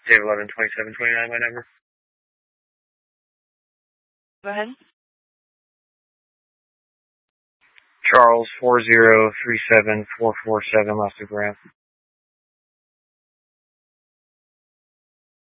Dave 112729, my number. Go ahead. Charles 4037447, Lester Grant.